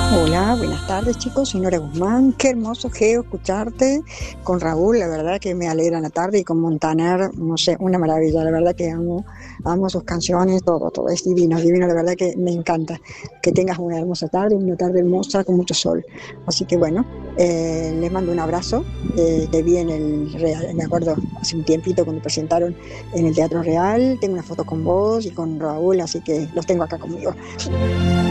Hola, buenas tardes chicos, soy Nora Guzmán. Qué hermoso, Geo, escucharte con Raúl, la verdad que me alegra la tarde, y con Montaner, no sé, una maravilla, la verdad que amo sus canciones, todo es divino, divino, la verdad que me encanta. Que tengas una tarde hermosa con mucho sol. Así que bueno, les mando un abrazo, te vi en el Real, me acuerdo hace un tiempito cuando presentaron en el Teatro Real, tengo una foto con vos y con Raúl, así que los tengo acá conmigo.